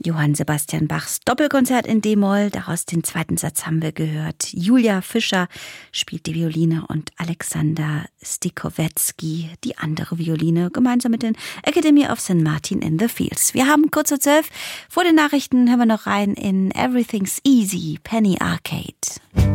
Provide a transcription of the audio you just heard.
Johann Sebastian Bachs Doppelkonzert in D-Moll. Daraus den zweiten Satz haben wir gehört. Julia Fischer spielt die Violine und Alexander Stikowetsky die andere Violine, gemeinsam mit den Academy of St. Martin in the Fields. Wir haben kurz vor 12. Vor den Nachrichten hören wir noch rein in Everything's Easy, Penny Arcade.